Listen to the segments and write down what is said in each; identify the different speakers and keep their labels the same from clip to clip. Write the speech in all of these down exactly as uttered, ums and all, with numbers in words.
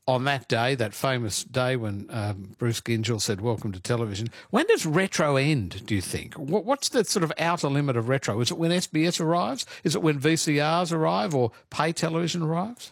Speaker 1: on that day, that famous day when um, Bruce Gyngell said, "Welcome to television." When does retro end, do you think? What, what's the sort of outer limit of retro? Is it when S B S arrives? Is it when V C Rs arrive or pay television arrives?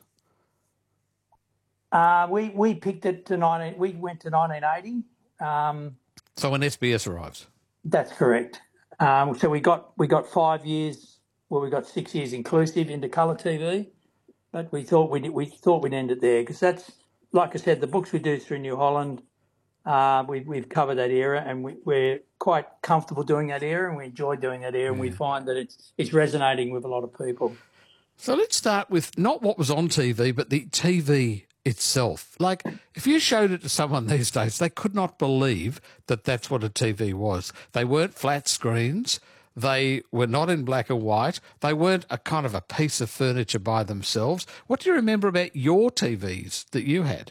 Speaker 2: Uh, we, we picked it to nineteen. We went to nineteen eighty. Um,
Speaker 1: so when S B S arrives?
Speaker 2: That's correct. Um, so we got we got five years. Well, we got six years inclusive into colour T V, but we thought we we thought we'd end it there because that's, like I said, the books we do through New Holland. Uh, we, we've covered that era, and we, we're quite comfortable doing that era, and we enjoy doing that era, yeah. And we find that it's it's resonating with a lot of people.
Speaker 1: So let's start with not what was on T V, but the T V itself. Like, if you showed it to someone these days, they could not believe that that's what a T V was. They weren't flat screens. They were not in black and white. They weren't a kind of a piece of furniture by themselves. What do you remember about your T Vs that you had?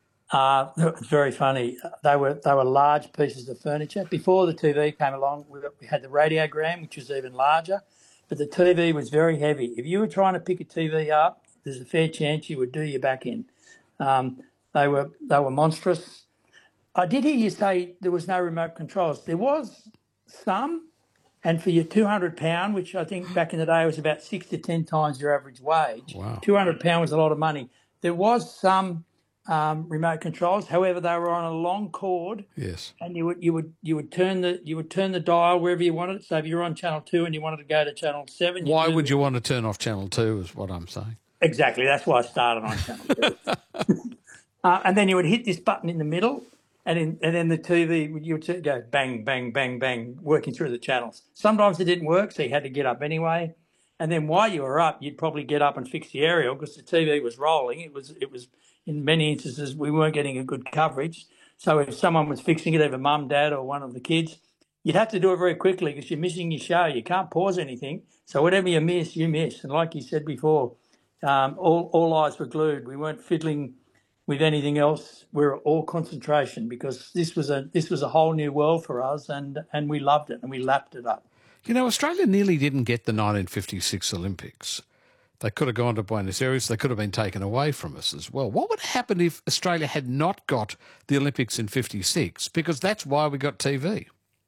Speaker 2: Uh, it's very funny. They were they were large pieces of furniture. Before the T V came along, we, we had the radiogram, which was even larger, but the T V was very heavy. If you were trying to pick a T V up, there's a fair chance you would do your back in. Um, they were they were monstrous. I did hear you say there was no remote controls. There was some, and for your two hundred pound, which I think back in the day was about six to ten times your average wage.
Speaker 1: Wow.
Speaker 2: two hundred pound was a lot of money. There was some um, remote controls. However, they were on a long cord.
Speaker 1: Yes.
Speaker 2: And you would you would you would turn the you would turn the dial wherever you wanted. So if you're on channel two and you wanted to go to channel seven,
Speaker 1: why would you want to turn off channel two? Is what I'm saying.
Speaker 2: Exactly. That's why I started on channel two. uh, and then you would hit this button in the middle, and in, and then the T V would you would go bang bang bang bang, working through the channels. Sometimes it didn't work, so you had to get up anyway. And then while you were up, you'd probably get up and fix the aerial because the T V was rolling. It was it was in many instances we weren't getting a good coverage. So if someone was fixing it, either mum, dad, or one of the kids, you'd have to do it very quickly because you're missing your show. You can't pause anything. So whatever you miss, you miss. And like you said before, um, all, all eyes were glued. We weren't fiddling with anything else. We were all concentration because this was a this was a whole new world for us, and, and we loved it and we lapped it up.
Speaker 1: You know, Australia nearly didn't get the nineteen fifty-six Olympics. They could have gone to Buenos Aires. They could have been taken away from us as well. What would happen if Australia had not got the Olympics in fifty-six? Because that's why we got T V.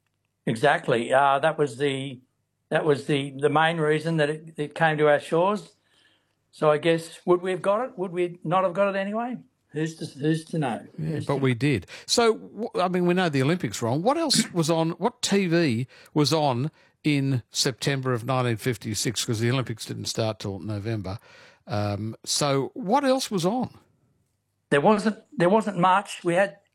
Speaker 2: Exactly. Uh, that was the that was the, the main reason that it, it came to our shores. So I guess, would we have got it? Would we not have got it anyway? Who's to, who's to know?
Speaker 1: Yeah,
Speaker 2: who's
Speaker 1: but
Speaker 2: to
Speaker 1: we did. So, I mean, we know the Olympics were on. What else was on? What T V was on in September of nineteen fifty-six? Because the Olympics didn't start till November. Um, so, what else was on?
Speaker 2: There wasn't. There wasn't much. We had.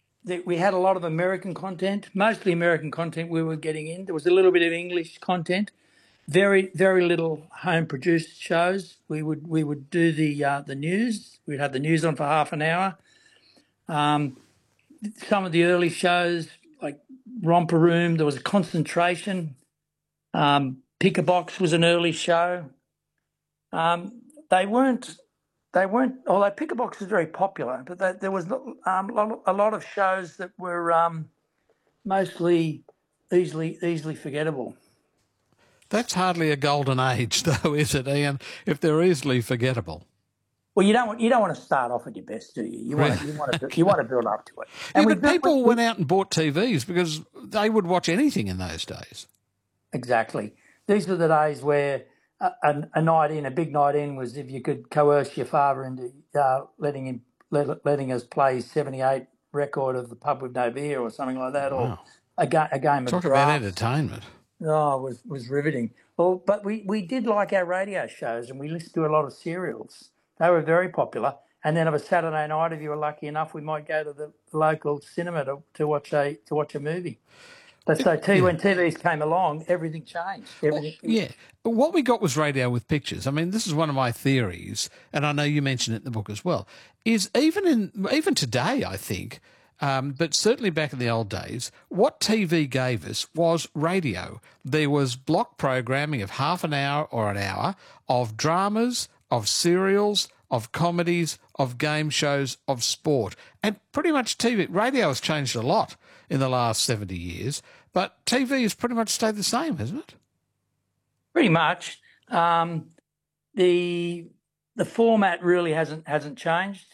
Speaker 2: We had a lot of American content, mostly American content. We were getting in. There was a little bit of English content. Very, very little home-produced shows. We would we would do the uh, the news. We'd have the news on for half an hour. Um, some of the early shows, like Romper Room, there was a Concentration. Um, Pick a Box was an early show. Um, they weren't. They weren't. Although Pick a Box was very popular, but they, there was um, a lot of shows that were um, mostly easily easily forgettable.
Speaker 1: That's hardly a golden age, though, is it, Ian? If they're easily forgettable.
Speaker 2: Well, you don't want you don't want to start off at your best, do you? You want to, you want to you want to build up to it.
Speaker 1: And yeah, but people we, went out and bought T Vs because they would watch anything in those days.
Speaker 2: Exactly. These were the days where a, a, a night in, a big night in, was if you could coerce your father into uh, letting him let, letting us play seventy-eight record of The Pub with No Beer or something like that,
Speaker 1: wow.
Speaker 2: or a, ga- a game
Speaker 1: Talk
Speaker 2: of
Speaker 1: about entertainment.
Speaker 2: Oh, it was was riveting. Well, but we, we did like our radio shows, and we listened to a lot of serials. They were very popular. And then of a Saturday night, if you were lucky enough, we might go to the local cinema to, to watch a to watch a movie. But so too, yeah. When T Vs came along, everything changed. Everything.
Speaker 1: Well, yeah. What we got was radio with pictures. I mean, this is one of my theories, and I know you mentioned it in the book as well, is even in even today, I think, um, but certainly back in the old days, what T V gave us was radio. There was block programming of half an hour or an hour of dramas, of serials, of comedies, of game shows, of sport. And pretty much T V, radio has changed a lot in the last seventy years, but T V has pretty much stayed the same, hasn't it?
Speaker 2: Pretty much. Um, the the format really hasn't hasn't changed.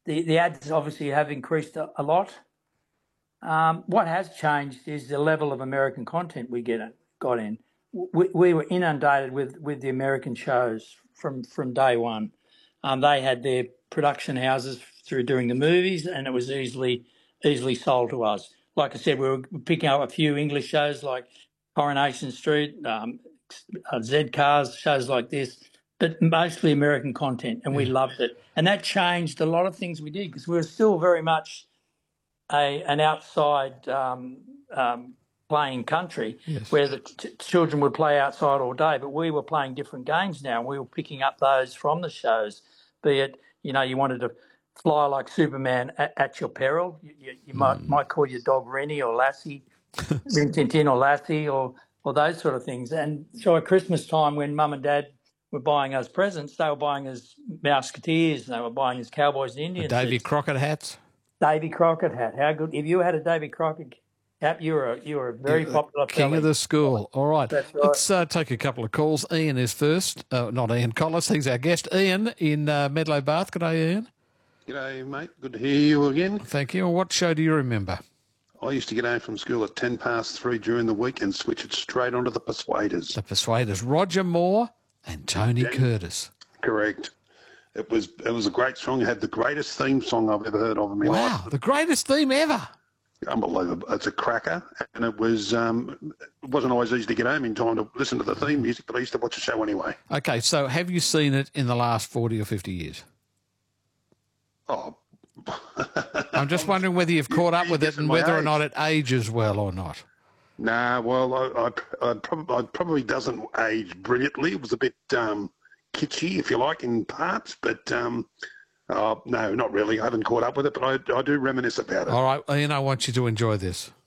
Speaker 2: the, the ads obviously have increased a, a lot. Um, what has changed is the level of American content we get in, got in. We, we were inundated with, with the American shows from, from day one. Um, they had their production houses through doing the movies, and it was easily easily sold to us. Like I said, we were picking up a few English shows like Coronation Street, um, Z Cars, shows like this, but mostly American content, and we
Speaker 1: Yeah.
Speaker 2: loved it. And that changed a lot of things we did because we were still very much a an outside um, um, playing country
Speaker 1: Yes.
Speaker 2: where the t- children would play outside all day, but we were playing different games now, and we were picking up those from the shows, be it, you know, you wanted to fly like Superman at, at your peril. You, you, you might
Speaker 1: Mm.
Speaker 2: might call your dog Rennie or Lassie, Rin Tin Tin or Lassie, or or those sort of things. And so at Christmas time, when Mum and Dad were buying us presents, they were buying us Mouseketeers, and they were buying us Cowboys and
Speaker 1: The
Speaker 2: Indians.
Speaker 1: Davy Crockett hats.
Speaker 2: Davy Crockett hat. How good! If you had a Davy Crockett hat, you were a, you were a very
Speaker 1: Yeah,
Speaker 2: popular
Speaker 1: King
Speaker 2: fella.
Speaker 1: of the school. All right.
Speaker 2: That's right.
Speaker 1: Let's uh, take a couple of calls. Ian is first. Uh, not Ian Collis. He's our guest. Ian in uh, Medlow Bath. Good day, Ian.
Speaker 3: G'day, mate. Good to hear you again.
Speaker 1: Thank you. What show do you remember?
Speaker 3: I used to get home from school at ten past three during the week and switch it straight onto the Persuaders.
Speaker 1: The Persuaders. Roger Moore and Tony
Speaker 3: Yeah.
Speaker 1: Curtis.
Speaker 3: Correct. It was it was a great song. It had the greatest theme song I've ever heard of in my
Speaker 1: Wow.
Speaker 3: life.
Speaker 1: The greatest theme ever.
Speaker 3: Unbelievable. It's a cracker. And it was um, it wasn't always easy to get home in time to listen to the theme music, but I used to watch the show anyway.
Speaker 1: Okay. So have you seen it in the last forty or fifty years?
Speaker 3: Oh,
Speaker 1: I'm just wondering whether you've caught up
Speaker 3: you're
Speaker 1: with it
Speaker 3: guessing
Speaker 1: and
Speaker 3: my
Speaker 1: whether or
Speaker 3: age.
Speaker 1: not it ages well or not.
Speaker 3: nah, well, I, I, I, probably, I probably doesn't age brilliantly. It was a bit um, kitschy, if you like, in parts, but um, uh, no, not really. I haven't caught up with it, but I, I do reminisce about it.
Speaker 1: All right, Ian, I want you to enjoy this.